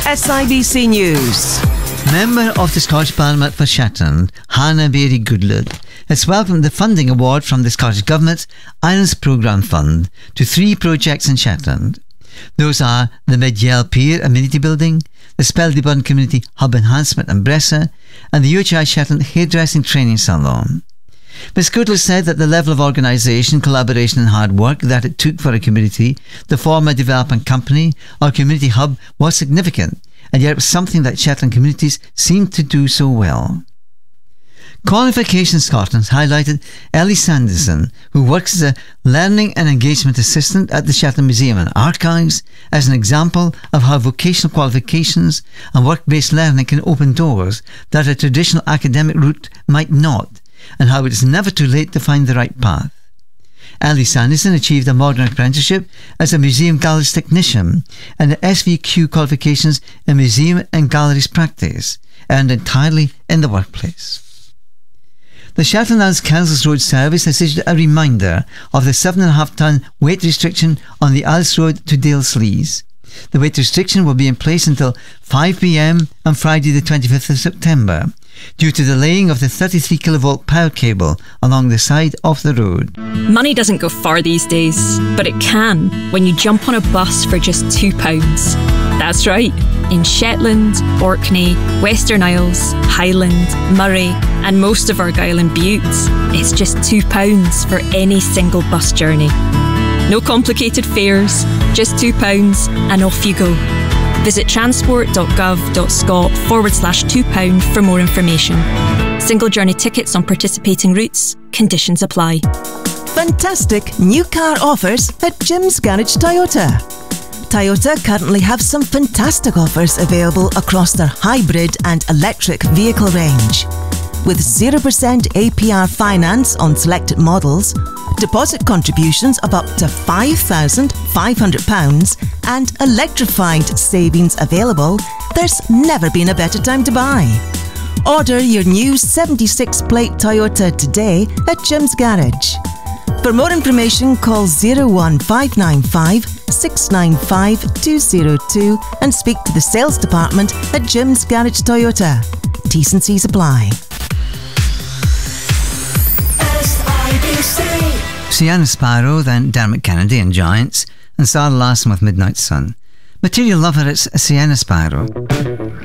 SIBC News. Member of the Scottish Parliament for Shetland, Hannah Berry Goodlad, has welcomed the funding award from the Scottish Government's Islands Programme Fund to 3 projects in Shetland. Those are the Mid-Yell Pier Amenity Building, the Speldyburn Community Hub Enhancement in Bressa, and the UHI Shetland Hairdressing Training Salon. Ms Goodlad said that the level of organisation, collaboration and hard work that it took for a community to form a development company or community hub was significant, and yet it was something that Shetland communities seem to do so well. Qualifications Scotland highlighted Ellie Sanderson, who works as a Learning and Engagement Assistant at the Shetland Museum and Archives, as an example of how vocational qualifications and work-based learning can open doors that a traditional academic route might not, and how it is never too late to find the right path. Ellie Sanderson achieved a modern apprenticeship as a museum galleries technician and the SVQ qualifications in museum and galleries practice, earned entirely in the workplace. The Shetland Islands Kelsals Road Service has issued a reminder of the 7.5 tonne weight restriction on the Isles Road to Dalesleys. The weight restriction will be in place until 5 p.m. on Friday the 25th of September, due to the laying of the 33 kilovolt power cable along the side of the road. Money doesn't go far these days, but it can when you jump on a bus for just £2. That's right, in Shetland, Orkney, Western Isles, Highland, Murray and most of Argyll and Bute, it's just £2 for any single bus journey. No complicated fares, just £2 and off you go. Visit transport.gov.scot/£2 for more information. Single journey tickets on participating routes. Conditions apply. Fantastic new car offers at Jim's Garage Toyota. Toyota currently have some fantastic offers available across their hybrid and electric vehicle range. With 0% APR finance on selected models, deposit contributions of up to £5,500 and electrified savings available, there's never been a better time to buy. Order your new 76-plate Toyota today at Jim's Garage. For more information, call 01595 695 202 and speak to the sales department at Jim's Garage Toyota. T's and C's apply. Sienna Sparrow, then Dermot Kennedy and Giants, and Sarah Larson with Midnight Sun. Material lover, it's Sienna Sparrow.